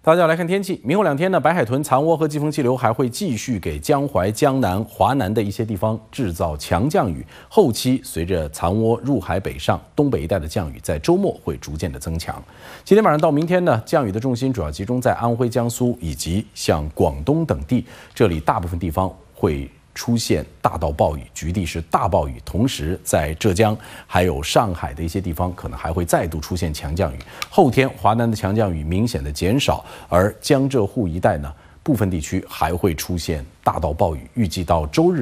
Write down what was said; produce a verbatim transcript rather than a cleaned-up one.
大家来看天气，明后两天呢，白海豚、残涡和季风气流还会继续给江淮、江南、华南的一些地方制造强降雨。后期随着残涡入海北上，东北一带的降雨在周末会逐渐的增强。今天晚上到明天呢，降雨的重心主要集中在安徽、江苏以及像广东等地，这里大部分地方会出现大到暴雨，局地是大暴雨，同时在浙江还有上海的一些地方可能还会再度出现强降雨。后天华南的强降雨明显的减少，而江浙沪一带呢，部分地区还会出现大到暴雨，预计到周日。